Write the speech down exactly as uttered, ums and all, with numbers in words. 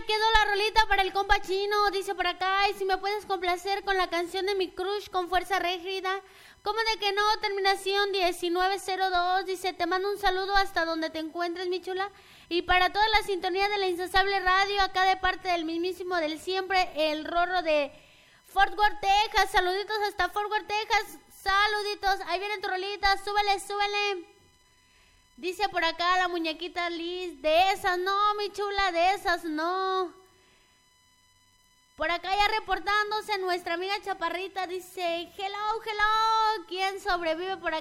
quedó la rolita para el compa Chino, dice por acá, y si me puedes complacer con la canción de mi crush con Fuerza Régida. ¿Cómo de que no? Terminación diecinueve cero dos, dice, te mando un saludo hasta donde te encuentres, mi chula. Y para toda la sintonía de la Insaciable Radio, acá de parte del mismísimo del siempre, el Rorro de Fort Worth, Texas. Saluditos hasta Fort Worth, Texas. Saluditos, ahí vienen tu rolita, súbele, súbele. Dice por acá la muñequita Liz, de esas no, mi chula, de esas no. Por acá ya reportándose nuestra amiga Chaparrita, dice, hello, hello, ¿quién sobrevive por acá?